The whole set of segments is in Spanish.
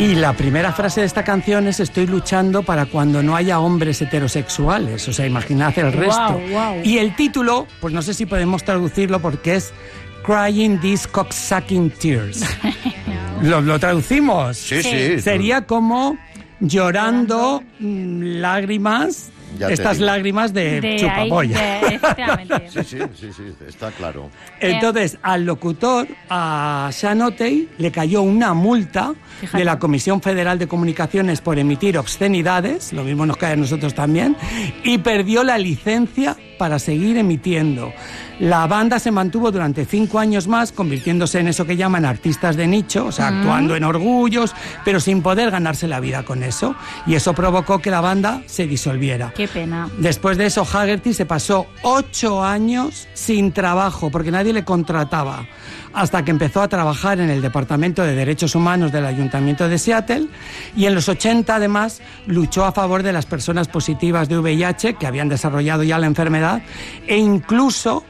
Y la primera frase de esta canción es: estoy luchando para cuando no haya hombres heterosexuales. O sea, imaginad el resto. Wow. Y el título, pues no sé si podemos traducirlo porque es Crying These Cocksucking Tears. ¿Lo traducimos? Sí. Sería como llorando lágrimas. Estas lágrimas de chupapolla. Efectivamente. Sí, está claro. Entonces, al locutor, a Sean O'Tay, le cayó una multa de la Comisión Federal de Comunicaciones por emitir obscenidades, lo mismo nos cae a nosotros también, y perdió la licencia para seguir emitiendo. La banda se mantuvo durante 5 años más, convirtiéndose en eso que llaman artistas de nicho, o sea, actuando en orgullos, pero sin poder ganarse la vida con eso. Y eso provocó que la banda se disolviera. Qué pena. Después de eso, Haggerty se pasó 8 años sin trabajo, porque nadie le contrataba, hasta que empezó a trabajar en el Departamento de Derechos Humanos del Ayuntamiento de Seattle, y en los 80, además, luchó a favor de las personas positivas de VIH que habían desarrollado ya la enfermedad, e incluso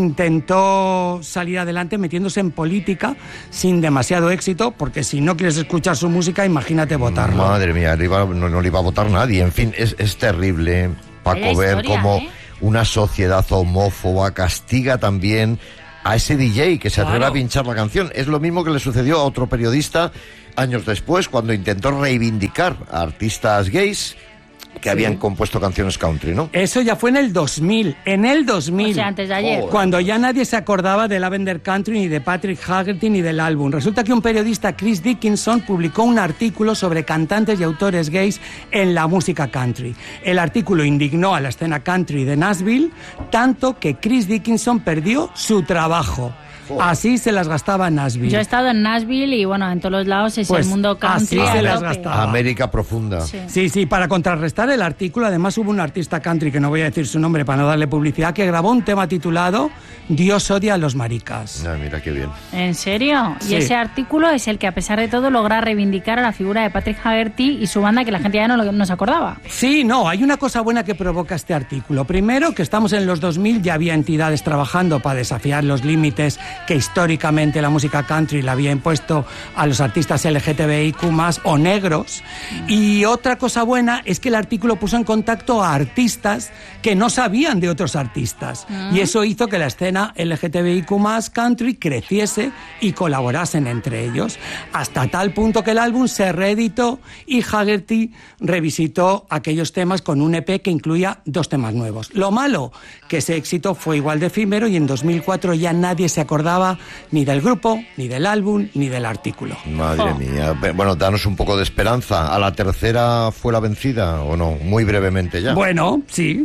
intentó salir adelante metiéndose en política sin demasiado éxito, porque si no quieres escuchar su música, imagínate votarlo. Madre mía, no le iba a votar nadie. En fin, es terrible, Paco, ver cómo una sociedad homófoba castiga también a ese DJ que se atreve a pinchar la canción. Es lo mismo que le sucedió a otro periodista años después, cuando intentó reivindicar a artistas gays que habían compuesto canciones country, ¿no? Eso ya fue en el 2000. En el 2000. O sea, antes de ayer. Cuando ya nadie se acordaba de Lavender Country, ni de Patrick Haggerty, ni del álbum. Resulta que un periodista, Chris Dickinson, publicó un artículo sobre cantantes y autores gays en la música country. El artículo indignó a la escena country de Nashville, tanto que Chris Dickinson perdió su trabajo. Así se las gastaba en Nashville. Yo he estado en Nashville y bueno, en todos los lados es el mundo country. Así se las gastaba. América profunda. Sí, para contrarrestar el artículo, además hubo un artista country, que no voy a decir su nombre para no darle publicidad, que grabó un tema titulado Dios odia a los maricas. Mira qué bien. ¿En serio? Sí. Y ese artículo es el que, a pesar de todo, logra reivindicar a la figura de Patrick Haggerty y su banda, que la gente ya no se acordaba. Sí, no, hay una cosa buena que provoca este artículo. Primero, que estamos en los 2000, ya había entidades trabajando para desafiar los límites que históricamente la música country le había impuesto a los artistas LGTBIQ+, o negros. Y otra cosa buena es que el artículo puso en contacto a artistas que no sabían de otros artistas. Y eso hizo que la escena LGTBIQ+, country, creciese y colaborasen entre ellos, hasta tal punto que el álbum se reeditó y Haggerty revisitó aquellos temas con un EP que incluía 2 temas nuevos. Lo malo, que ese éxito fue igual de efímero y en 2004 ya nadie se acordaba ni del grupo, ni del álbum, ni del artículo. Madre mía. Bueno, danos un poco de esperanza. ¿A la tercera fue la vencida o no? Muy brevemente ya. Bueno, sí.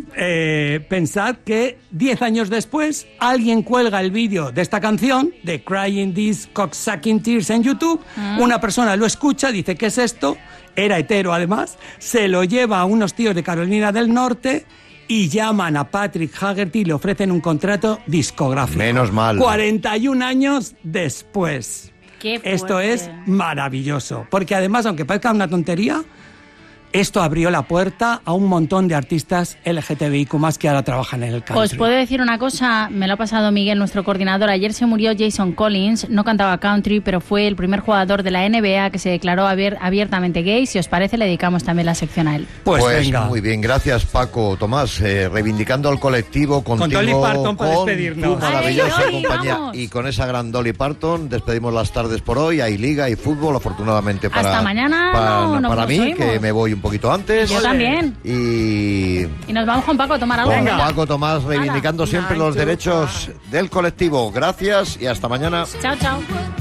Pensad que 10 años después alguien cuelga el vídeo de esta canción, de Crying These Cocksucking Tears, en YouTube. Una persona lo escucha, dice: ¿qué es esto? Era hetero además. Se lo lleva a unos tíos de Carolina del Norte y llaman a Patrick Haggerty y le ofrecen un contrato discográfico. Menos mal. 41 años después. Qué Esto fuerte. es maravilloso, porque además, aunque parezca una tontería, esto abrió la puerta a un montón de artistas LGTBIQ+, que ahora trabajan en el country. Os puedo decir una cosa, me lo ha pasado Miguel, nuestro coordinador. Ayer se murió Jason Collins, no cantaba country, pero fue el primer jugador de la NBA que se declaró abiertamente gay. Si os parece, le dedicamos también la sección a él. Pues venga. Muy bien, gracias Paco. Tomás, reivindicando al colectivo contigo, Dolly Parton para con despedirnos. tu maravillosa ¡Ay, Dolly, compañía. vamos! Y con esa gran Dolly Parton despedimos las tardes por hoy. Hay liga y fútbol, afortunadamente para, Hasta mañana no para nos mí, oímos. que me voy un poquito antes. Yo también. Y Y nos vamos con Paco a tomar algo. con Venga. Paco Tomás reivindicando siempre los derechos del colectivo. Gracias y hasta mañana. Chao, chao.